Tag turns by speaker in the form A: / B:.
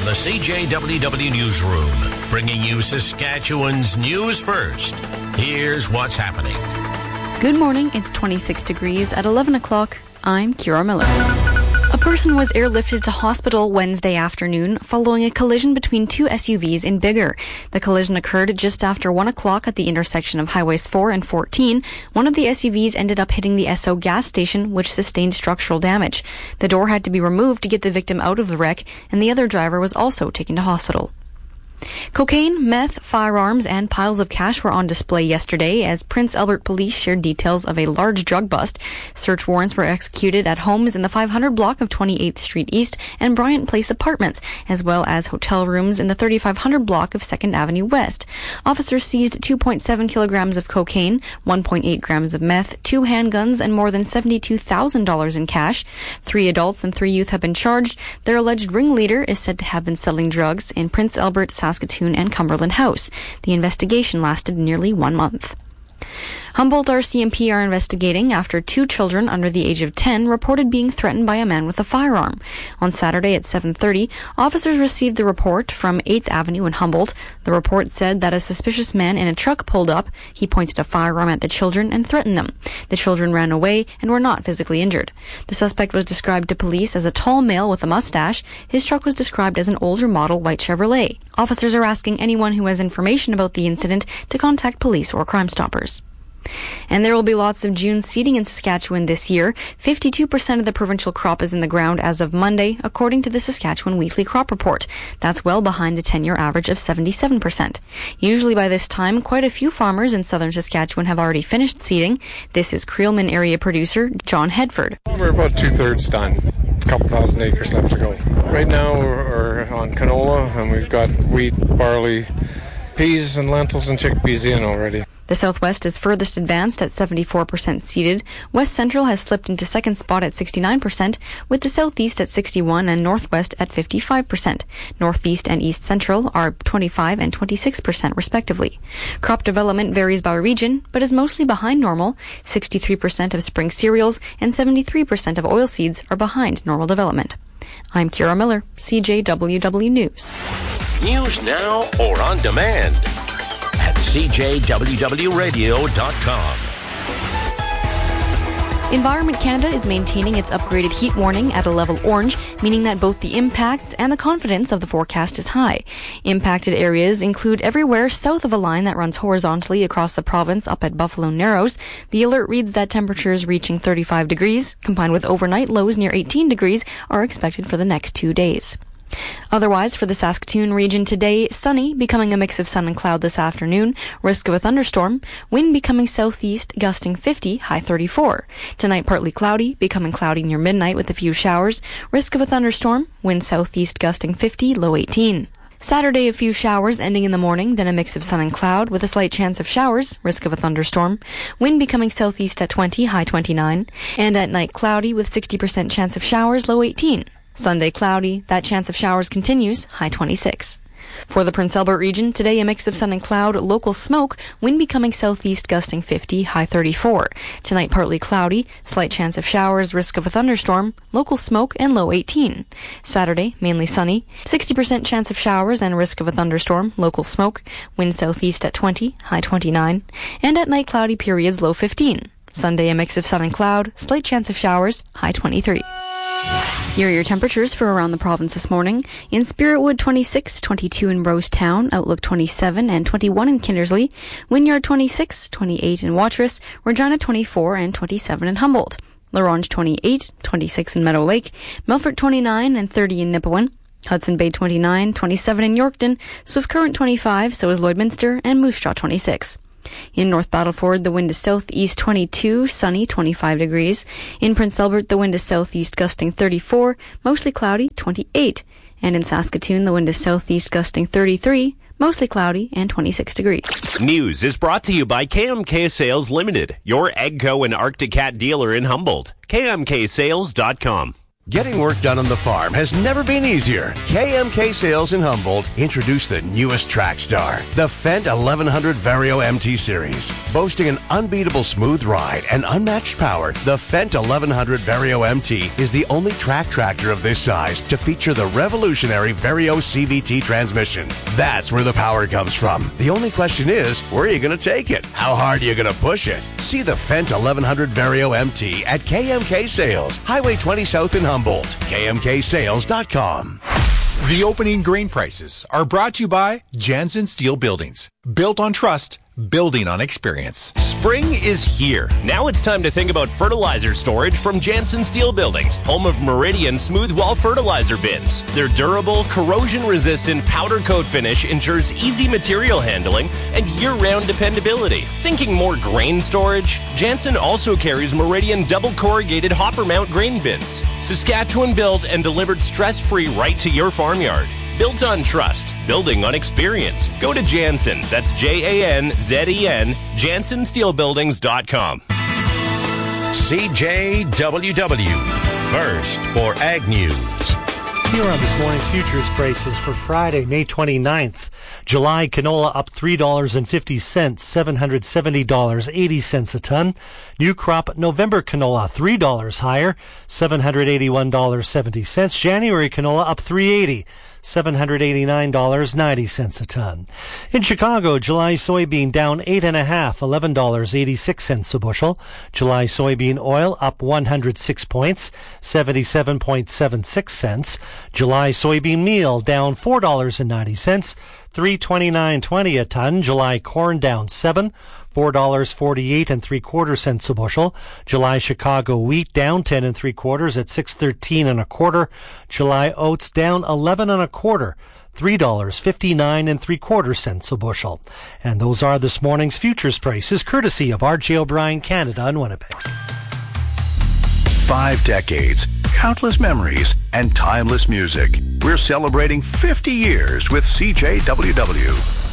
A: From the CJWW Newsroom, bringing you Saskatchewan's news first. Here's what's happening.
B: Good morning. It's 26 degrees at 11 o'clock. I'm Kira Miller. A person was airlifted to hospital Wednesday afternoon following a collision between two SUVs in Biggar. The collision occurred just after 1 o'clock at the intersection of Highways 4 and 14. One of the SUVs ended up hitting the Esso gas station, which sustained structural damage. The door had to be removed to get the victim out of the wreck, and the other driver was also taken to hospital. Cocaine, meth, firearms, and piles of cash were on display yesterday as Prince Albert police shared details of a large drug bust. Search warrants were executed at homes in the 500 block of 28th Street East and Bryant Place apartments, as well as hotel rooms in the 3500 block of 2nd Avenue West. Officers seized 2.7 kilograms of cocaine, 1.8 grams of meth, 2 handguns, and more than $72,000 in cash. 3 adults and 3 youth have been charged. Their alleged ringleader is said to have been selling drugs in Prince Albert, Saskatoon, and Cumberland House. The investigation lasted nearly 1 month. Humboldt RCMP are investigating after 2 children under the age of 10 reported being threatened by a man with a firearm. On Saturday at 7:30, officers received the report from 8th Avenue in Humboldt. The report said that a suspicious man in a truck pulled up. He pointed a firearm at the children and threatened them. The children ran away and were not physically injured. The suspect was described to police as a tall male with a mustache. His truck was described as an older model white Chevrolet. Officers are asking anyone who has information about the incident to contact police or Crime Stoppers. And there will be lots of June seeding in Saskatchewan this year. 52% of the provincial crop is in the ground as of Monday, according to the Saskatchewan Weekly Crop Report. That's well behind the 10-year average of 77%. Usually by this time, quite a few farmers in southern Saskatchewan have already finished seeding. This is Creelman area producer John Hedford.
C: We're about 2/3 done. A couple thousand acres left to go. Right now we're on canola, and we've got wheat, barley, peas and lentils and chickpeas in already.
B: The Southwest is furthest advanced at 74% seeded. West Central has slipped into second spot at 69%, with the Southeast at 61% and Northwest at 55%. Northeast and East Central are 25% and 26% respectively. Crop development varies by region, but is mostly behind normal. 63% of spring cereals and 73% of oilseeds are behind normal development. I'm Kira Miller, CJWW News.
A: News now or on demand at CJWWradio.com.
B: Environment Canada is maintaining its upgraded heat warning at a level orange, meaning that both the impacts and the confidence of the forecast is high. Impacted areas include everywhere south of a line that runs horizontally across the province up at Buffalo Narrows. The alert reads that temperatures reaching 35 degrees, combined with overnight lows near 18 degrees, are expected for the next 2 days. Otherwise, for the Saskatoon region today, sunny, becoming a mix of sun and cloud this afternoon. Risk of a thunderstorm. Wind becoming southeast, gusting 50, high 34. Tonight, partly cloudy, becoming cloudy near midnight with a few showers. Risk of a thunderstorm. Wind southeast, gusting 50, low 18. Saturday, a few showers ending in the morning, then a mix of sun and cloud with a slight chance of showers, risk of a thunderstorm. Wind becoming southeast at 20, high 29. And at night, cloudy with 60% chance of showers, low 18. Sunday, cloudy. That chance of showers continues, high 26. For the Prince Albert region, today a mix of sun and cloud, local smoke, wind becoming southeast, gusting 50, high 34. Tonight, partly cloudy, slight chance of showers, risk of a thunderstorm, local smoke, and low 18. Saturday, mainly sunny, 60% chance of showers and risk of a thunderstorm, local smoke, wind southeast at 20, high 29. And at night, cloudy periods, low 15. Sunday, a mix of sun and cloud, slight chance of showers, high 23. Here are your temperatures for around the province this morning. In Spiritwood, 26, 22 in Rosetown, Outlook 27 and 21 in Kindersley, Wynyard 26, 28 in Watrous, Regina 24 and 27 in Humboldt, LaRange 28, 26 in Meadow Lake, Melfort 29 and 30 in Nipawin, Hudson Bay 29, 27 in Yorkton, Swift Current 25, so is Lloydminster, and Moose Jaw 26. In North Battleford, the wind is southeast 22, sunny 25 degrees. In Prince Albert, the wind is southeast gusting 34, mostly cloudy 28. And in Saskatoon, the wind is southeast gusting 33, mostly cloudy and 26 degrees.
D: News is brought to you by KMK Sales Limited, your Agco and Arctic Cat dealer in Humboldt. KMKSales.com.
E: Getting work done on the farm has never been easier. KMK Sales in Humboldt introduced the newest track star, the Fendt 1100 Vario MT Series. Boasting an unbeatable smooth ride and unmatched power, the Fendt 1100 Vario MT is the only track tractor of this size to feature the revolutionary Vario CVT transmission. That's where the power comes from. The only question is, where are you going to take it? How hard are you going to push it? See the Fendt 1100 Vario MT at KMK Sales, Highway 20 South in Humboldt. KMKSales.com.
F: The opening grain prices are brought to you by Jansen Steel Buildings. Built on trust, building on experience.
D: Spring is here. Now it's time to think about fertilizer storage from Jansen Steel Buildings, home of Meridian Smooth Wall Fertilizer Bins. Their durable, corrosion-resistant powder coat finish ensures easy material handling and year-round dependability. Thinking more grain storage? Jansen also carries Meridian double corrugated hopper mount grain bins. Saskatchewan built and delivered stress-free right to your farmyard. Built on trust, building on experience. Go to Jansen, that's Janzen, JansenSteelBuildings.com.
A: CJWW, first for Ag News.
G: Here on this morning's futures prices for Friday, May 29th. July canola up $3.50, $770.80 a ton. New crop November canola $3 higher, $781.70. January canola up $3.80. $789.90 a ton. In Chicago, July soybean down 8.5, $11.86 a bushel. July soybean oil up 106 points, 77.76 cents. July soybean meal down $4.90, $329.20 a ton. July corn down 7, $4.48 3/4 a bushel. July Chicago wheat down 10 3/4 at $6.13 1/4. July oats down 11 1/4. $3.59 3/4 a bushel. And those are this morning's futures prices, courtesy of R.J. O'Brien Canada in Winnipeg.
H: 5 decades, countless memories, and timeless music. We're celebrating 50 years with CJWW.